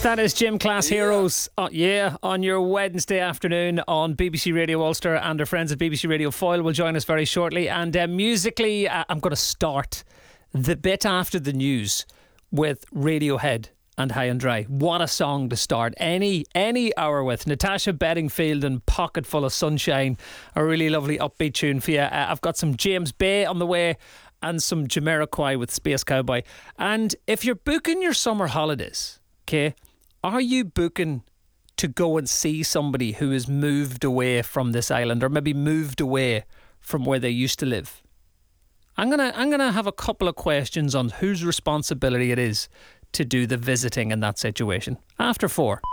That is Gym Class Heroes, on your Wednesday afternoon on BBC Radio Ulster, and our friends at BBC Radio Foyle will join us very shortly. And musically, I'm going to start the bit after the news with Radiohead and High and Dry. What a song to start any hour with. Natasha Bedingfield and Pocket Full of Sunshine, a really lovely upbeat tune for you. I've got some James Bay on the way and some Jamiroquai with Space Cowboy. And if you're booking your summer holidays, okay, are you booking to go and see somebody who has moved away from this island, or maybe moved away from where they used to live? I'm gonna have a couple of questions on whose responsibility it is to do the visiting in that situation. After 4.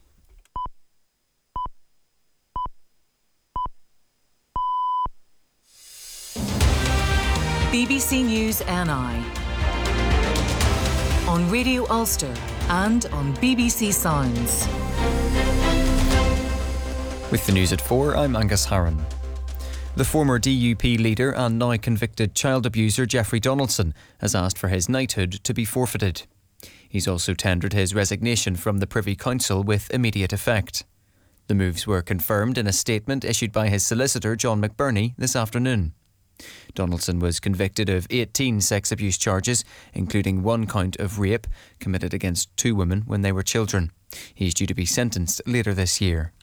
BBC News NI on Radio Ulster and on BBC Sounds. With the news at 4, I'm Angus Harron. The former DUP leader and now convicted child abuser Jeffrey Donaldson has asked for his knighthood to be forfeited. He's also tendered his resignation from the Privy Council with immediate effect. The moves were confirmed in a statement issued by his solicitor John McBurney this afternoon. Donaldson was convicted of 18 sex abuse charges, including 1 count of rape committed against 2 women when they were children. He's due to be sentenced later this year.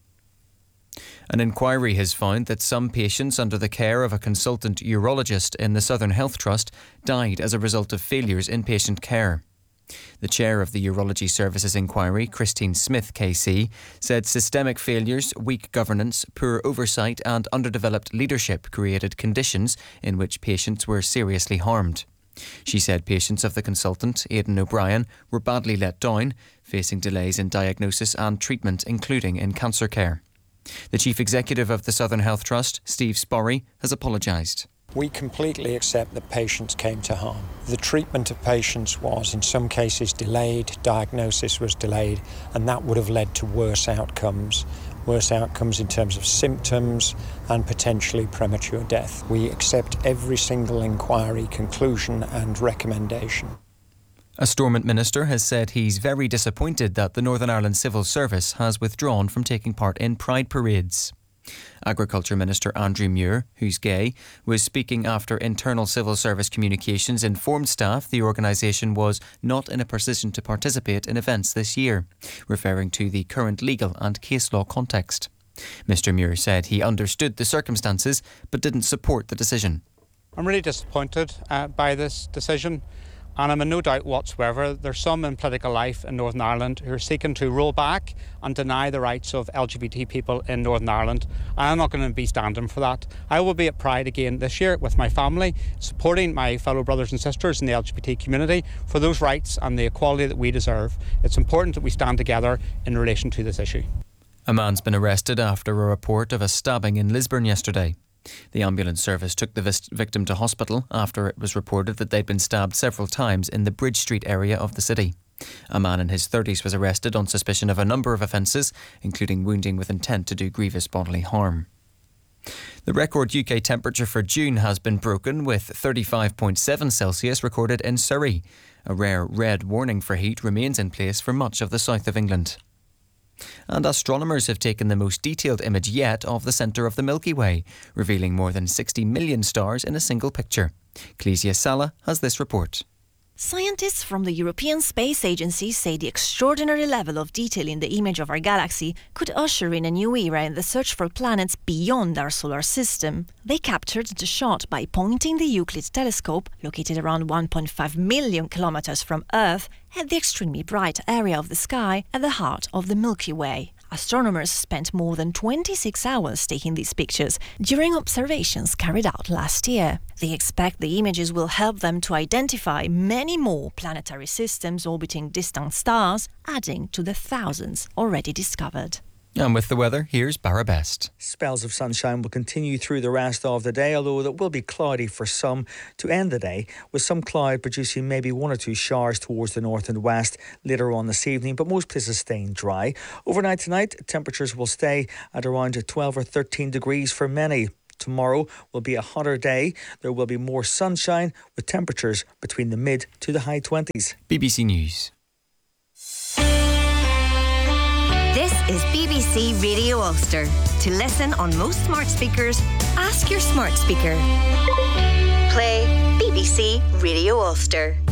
An inquiry has found that some patients under the care of a consultant urologist in the Southern Health Trust died as a result of failures in patient care. The chair of the Urology Services Inquiry, Christine Smith KC, said systemic failures, weak governance, poor oversight and underdeveloped leadership created conditions in which patients were seriously harmed. She said patients of the consultant, Aidan O'Brien, were badly let down, facing delays in diagnosis and treatment, including in cancer care. The chief executive of the Southern Health Trust, Steve Sporry, has apologised. We completely accept that patients came to harm. The treatment of patients was in some cases delayed, diagnosis was delayed, and that would have led to worse outcomes in terms of symptoms and potentially premature death. We accept every single inquiry conclusion and recommendation. A Stormont minister has said he's very disappointed that the Northern Ireland Civil Service has withdrawn from taking part in Pride parades. Agriculture Minister Andrew Muir, who's gay, was speaking after Internal Civil Service Communications informed staff the organisation was not in a position to participate in events this year, referring to the current legal and case law context. Mr Muir said he understood the circumstances but didn't support the decision. I'm really disappointed by this decision. And I'm in no doubt whatsoever there's some in political life in Northern Ireland who are seeking to roll back and deny the rights of LGBT people in Northern Ireland. And I'm not going to be standing for that. I will be at Pride again this year with my family, supporting my fellow brothers and sisters in the LGBT community for those rights and the equality that we deserve. It's important that we stand together in relation to this issue. A man's been arrested after a report of a stabbing in Lisburn yesterday. The ambulance service took the victim to hospital after it was reported that they'd been stabbed several times in the Bridge Street area of the city. A man in his 30s was arrested on suspicion of a number of offences, including wounding with intent to do grievous bodily harm. The record UK temperature for June has been broken, with 35.7 Celsius recorded in Surrey. A rare red warning for heat remains in place for much of the south of England. And astronomers have taken the most detailed image yet of the centre of the Milky Way, revealing more than 60 million stars in a single picture. Clesia Sala has this report. Scientists from the European Space Agency say the extraordinary level of detail in the image of our galaxy could usher in a new era in the search for planets beyond our solar system. They captured the shot by pointing the Euclid telescope, located around 1.5 million kilometers from Earth, at the extremely bright area of the sky at the heart of the Milky Way. Astronomers spent more than 26 hours taking these pictures during observations carried out last year. They expect the images will help them to identify many more planetary systems orbiting distant stars, adding to the thousands already discovered. And with the weather, here's Barra Best. Spells of sunshine will continue through the rest of the day, although it will be cloudy for some to end the day, with some cloud producing maybe 1 or 2 showers towards the north and west later on this evening, but most places staying dry. Overnight tonight, temperatures will stay at around 12 or 13 degrees for many. Tomorrow will be a hotter day. There will be more sunshine with temperatures between the mid to the high 20s. BBC News. is BBC Radio Ulster. To listen on most smart speakers, ask your smart speaker. Play BBC Radio Ulster.